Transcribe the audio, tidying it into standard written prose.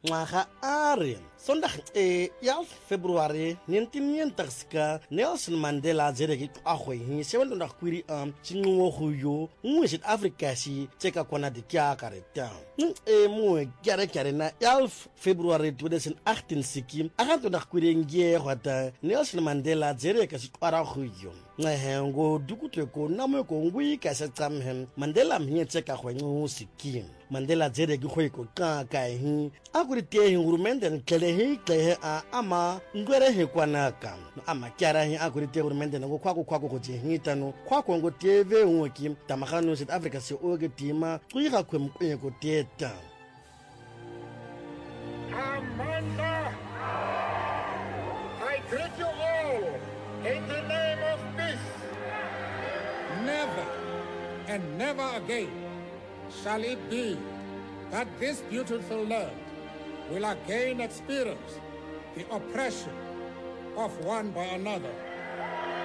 ngwaga a re Sondag 11 February 1990 Nelson Mandela zere ki agwe hi 7 kwiri chinwo khuyo ngwe South Africa si cheka kwana de kya kareta mo kyare na 11 February 2018 siki aganto kwiri ngie hwata Nelson Mandela zere ka sitwara khuyo ngahengo dukuteko nameko ngwi ka sa tsamhem Mandela mhe cheka khwengu siki Mandela zere ki khoiko ka hi akuri te ngurumende nkele hi klehe ama ngwere he kwanaka ama kyara hi akuri te ngurumende ngo kwako go jehita no kwako ngo teve unwoki tamagano South Africa se oge tima kuyiga kwemkwenye ko teta Amanda, I greet you all in the name of peace. Never and never again shall it be that this beautiful land will again experience the oppression of one by another.